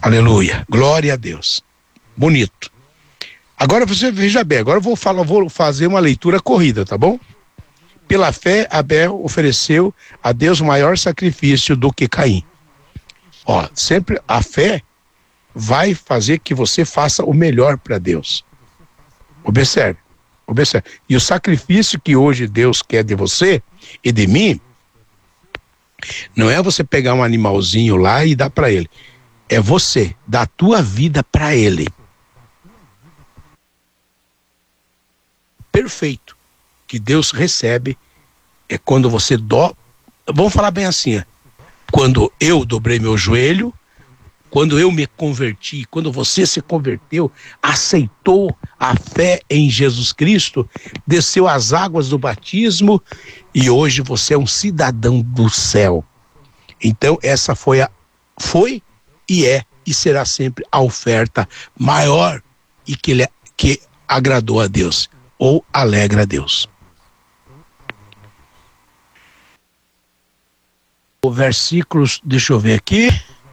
Aleluia, glória a Deus. Bonito. Agora você veja bem, agora eu vou fazer uma leitura corrida, tá bom? Pela fé, Abel ofereceu a Deus maior sacrifício do que Caim. Ó, sempre a fé vai fazer que você faça o melhor para Deus. Observe. E o sacrifício que hoje Deus quer de você e de mim, não é você pegar um animalzinho lá e dar para ele. É você dar a tua vida para ele. Perfeito. Que Deus recebe é quando você vamos falar bem assim, quando eu dobrei meu joelho, quando eu me converti, quando você se converteu, aceitou a fé em Jesus Cristo, desceu as águas do batismo e hoje você é um cidadão do céu. Então essa foi e é e será sempre a oferta maior e que agradou a Deus ou alegra a Deus. O versículos, deixa eu ver aqui.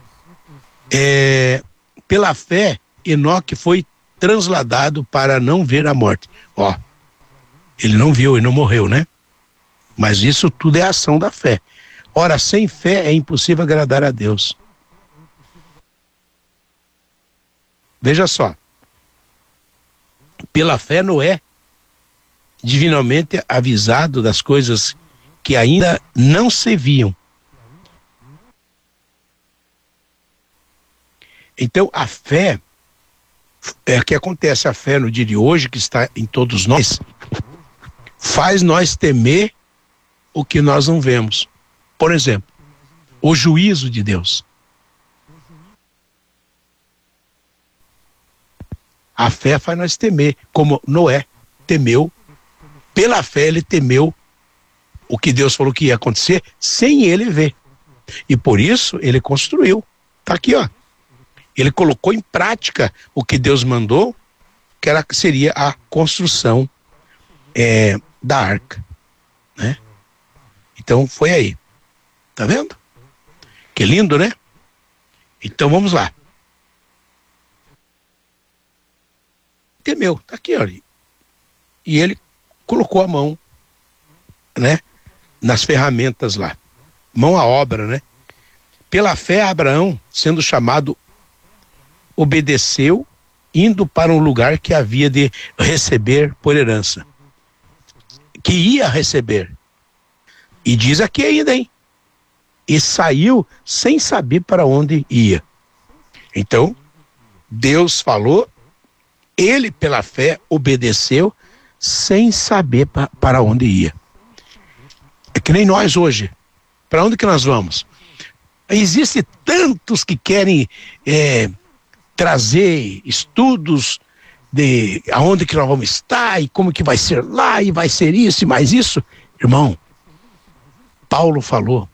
Pela fé, Enoque foi transladado para não ver a morte. Ó, ele não viu e não morreu, né? Mas isso tudo é ação da fé. Ora, sem fé é impossível agradar a Deus. Veja só. Pela fé, Noé, divinamente avisado das coisas que ainda não se viam. Então, a fé, que acontece, a fé no dia de hoje, que está em todos nós, faz nós temer o que nós não vemos. Por exemplo, o juízo de Deus. A fé faz nós temer, como Noé temeu. Pela fé ele temeu o que Deus falou que ia acontecer, sem ele ver. E por isso ele construiu. Tá aqui, ó. Ele colocou em prática o que Deus mandou, que seria a construção da arca, né? Então foi aí, tá vendo? Que lindo, né? Então vamos lá. Temeu, tá aqui, olha. E ele colocou a mão, né? Nas ferramentas lá, mão à obra, né? Pela fé, Abraão, sendo chamado, obedeceu, indo para um lugar que havia de receber por herança. Que ia receber. E diz aqui ainda, hein? E saiu sem saber para onde ia. Então, Deus falou, ele pela fé obedeceu, sem saber para onde ia. É que nem nós hoje. Para onde que nós vamos? Existem tantos que querem trazer estudos de aonde que nós vamos estar e como que vai ser lá e vai ser isso e mais isso. Irmão, Paulo falou,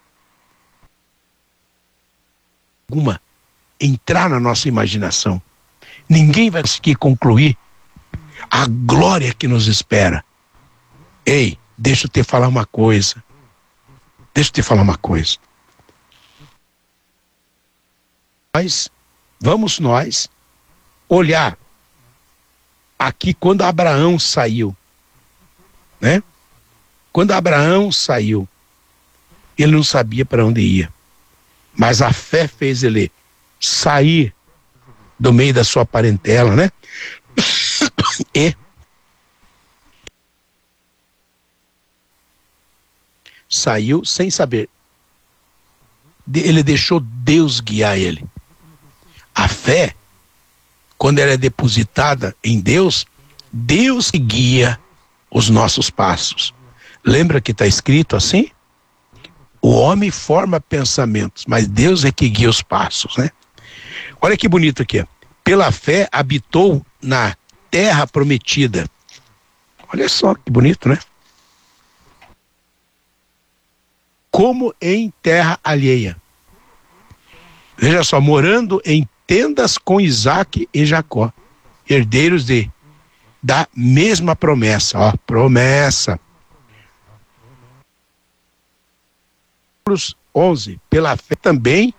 entrar na nossa imaginação. Ninguém vai conseguir concluir a glória que nos espera. Ei, deixa eu te falar uma coisa. Vamos nós olhar aqui quando Abraão saiu, né? Quando Abraão saiu, ele não sabia para onde ia, mas a fé fez ele sair do meio da sua parentela, né? E saiu sem saber. Ele deixou Deus guiar ele. A fé, quando ela é depositada em Deus, Deus que guia os nossos passos. Lembra que está escrito assim? O homem forma pensamentos, mas Deus é que guia os passos, né? Olha que bonito aqui. Pela fé habitou na terra prometida. Olha só que bonito, né? Como em terra alheia. Veja só, morando em tendas com Isaac e Jacó, herdeiros da mesma promessa, ó, promessa. 11, pela fé também